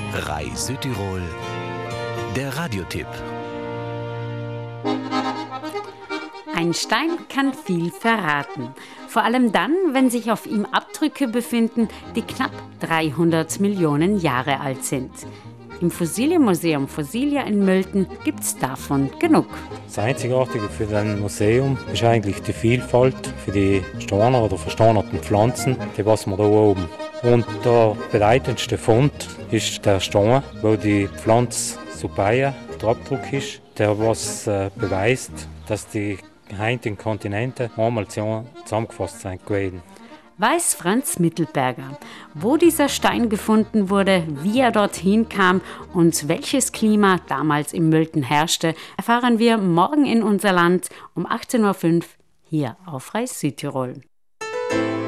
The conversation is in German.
RAI Südtirol, der Radiotipp. Ein Stein kann viel verraten. Vor allem dann, wenn sich auf ihm Abdrücke befinden, die knapp 300 Millionen Jahre alt sind. Im Fossilienmuseum Fossilia in Mölten gibt es davon genug. Das Einzigartige für das Museum ist eigentlich die Vielfalt für die Steine oder versteinerten Pflanzen, die was wir da oben. Und der bedeutendste Fund ist der Stein, wo die Pflanze Supaia der Abdruck ist, der was beweist, dass die heutigen Kontinente einmal zusammengefasst sind gewesen. Weiß Franz Mittelberger, wo dieser Stein gefunden wurde, wie er dorthin kam und welches Klima damals in Mölten herrschte, erfahren wir morgen in unser Land um 18.05 Uhr hier auf RAI Südtirol.